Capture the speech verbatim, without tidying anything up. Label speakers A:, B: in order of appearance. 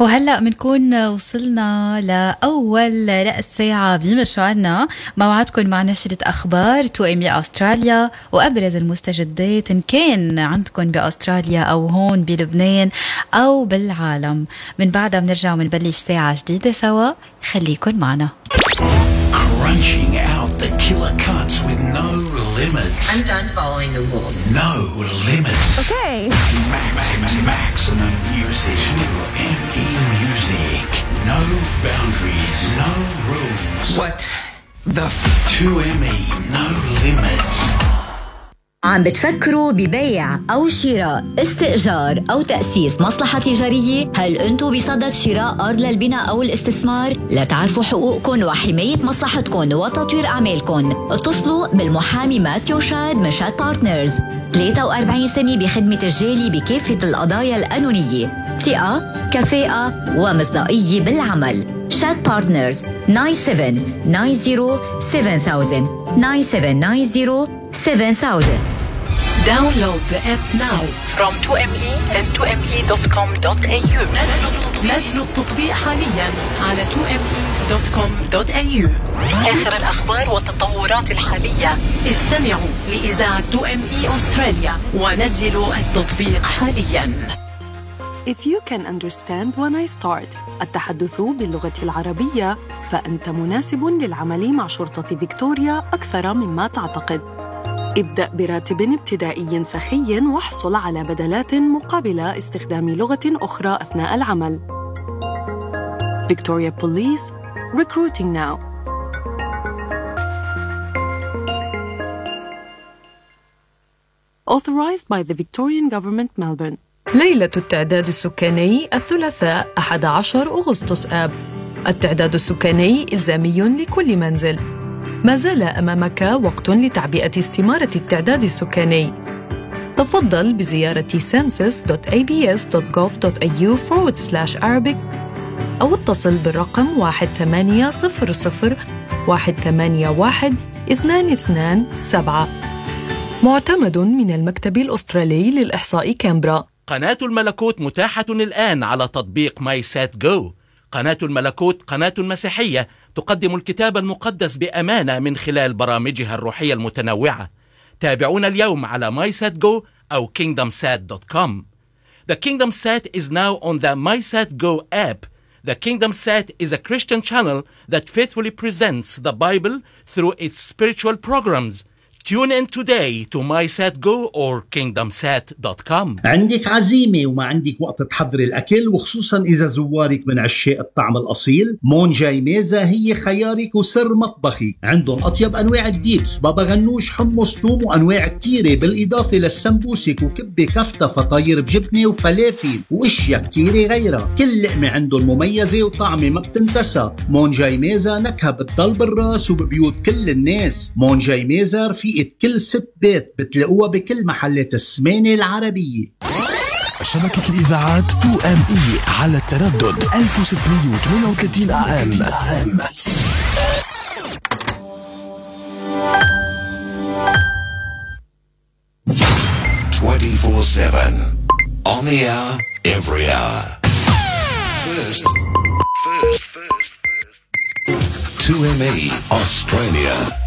A: وهلأ منكون وصلنا لأول رأس ساعة بمشوارنا موعدكم مع نشرة أخبار تو إم إي أستراليا وأبرز المستجدات إن كان عندكم بأستراليا أو هون بلبنان أو بالعالم. من بعدها بنرجع ونبلش ساعة جديدة سوا، خليكن معنا.
B: Crunching out the killer cuts with no limits.
C: I'm done following the rules.
B: No limits.
C: Okay.
B: Max, max, maximum music. two M E music. No boundaries. No rules.
C: What the f-
B: two M E, no limits.
D: عم بتفكروا ببيع أو شراء، استئجار أو تأسيس مصلحة تجارية؟ هل أنتوا بصدد شراء أرض للبناء أو الاستثمار؟ لتعرفوا حقوقكم وحماية مصلحتكم وتطوير أعمالكم، اتصلوا بالمحامي ماثيو شاد من شاد بارتنرز. ثلاثة وأربعين سنة بخدمة الجالي بكافة القضايا القانونية، ثقة، كفاءة ومصداقية بالعمل. شاد بارتنرز nine seven nine zero seven thousand nine seven nine zero seven thousand.
E: Download the app now from two M E and two M E dot com dot A U. نزلوا التطبيق حاليا على two M E dot com dot A U. آخر الأخبار والتطورات الحالية استمعوا لإذاعة two M E أستراليا ونزلوا التطبيق حاليا.
F: If you can understand when I start التحدث باللغة العربية فأنت مناسب للعمل مع شرطة فيكتوريا أكثر مما تعتقد. ابدأ براتب ابتدائي سخي واحصل على بدلات مقابل استخدام لغة أخرى أثناء العمل. Victoria Police, recruiting now. Authorized by the Victorian Government, Melbourne.
G: ليلة التعداد السكاني الثلاثاء أحد عشر أغسطس آب. التعداد السكاني إلزامي لكل منزل. ما زال أمامك وقت لتعبئة استمارة التعداد السكاني. تفضل بزيارة census dot a b s dot gov dot a u forward slash arabic أو اتصل بالرقم واحد ثمانية صفر صفر واحد ثمانية واحد اثنان اثنان سبعة. معتمد من المكتب الأسترالي للإحصاء كامبرا.
H: قناة الملكوت متاحة الآن على تطبيق ماي سات جو. قناة الملكوت قناة مسيحية تقدم الكتاب المقدس بأمانة من خلال برامجها الروحية المتنوعة. تابعونا اليوم على ماي سات جو أو kingdom sat dot com. The Kingdom Sat is now on the MySatGo app. The Kingdom Sat is a Christian channel that faithfully presents the Bible through its spiritual programs. Tune in today to MySatGo or kingdom sat dot com.
I: عندك عزيمة وما عندك وقت تحضر الأكل، وخصوصا إذا زوارك من عشاق الطعم الأصيل، مونجاي ميزة هي خيارك وسر مطبخي. عندهم أطيب أنواع الديبس، بابا غنوش، حمص، توم وأنواع كتيرة، بالإضافة للسمبوسك وكبة كفتة فطاير بجبنة وفلافل وإشياء كتيرة غيرها. كل لقمة عندهم مميزة وطعمة ما بتنتسى. مونجاي ميزة نكهة بتضل بالراس وببيوت كل الناس. مونجاي ميزة رفيقة كل ست بيت، بتلاقوها بكل محلات السمانة العربية.
J: شبكة الإذاعات تو إم إي على التردد ألف وستمية وثمانية وثلاثين آم.
B: twenty-four seven on the hour, every hour. First, first, first, first. two M E Australia.